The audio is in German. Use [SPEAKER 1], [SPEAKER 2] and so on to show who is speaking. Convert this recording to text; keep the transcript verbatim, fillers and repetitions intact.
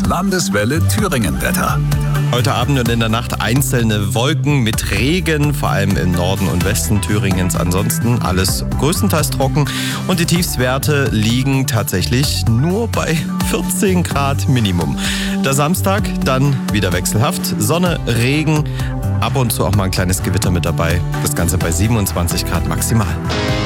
[SPEAKER 1] Landeswelle Thüringen-Wetter.
[SPEAKER 2] Heute Abend und in der Nacht einzelne Wolken mit Regen, vor allem im Norden und Westen Thüringens. Ansonsten alles größtenteils trocken und die Tiefstwerte liegen tatsächlich nur bei vierzehn Grad Minimum. Der Samstag dann wieder wechselhaft, Sonne, Regen, ab und zu auch mal ein kleines Gewitter mit dabei. Das Ganze bei siebenundzwanzig Grad maximal.